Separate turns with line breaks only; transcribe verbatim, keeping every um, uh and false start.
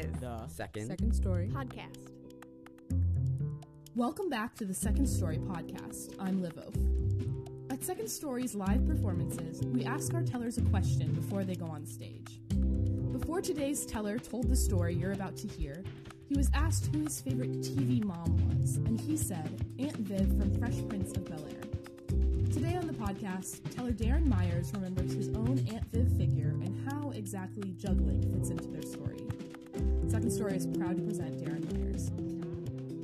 is
The
Second,
Second Story
Podcast.
Welcome back to the Second Story Podcast. I'm Liv Oaf. At Second Story's live performances, we ask our tellers a question before they go on stage. Before today's teller told the story you're about to hear, he was asked who his favorite T V mom was, and he said Aunt Viv from Fresh Prince of Bel-Air. Today on the podcast, teller Darren Myers remembers his own Aunt Viv figure and how exactly juggling fits into their story. Second Story is proud to present Darren Myers.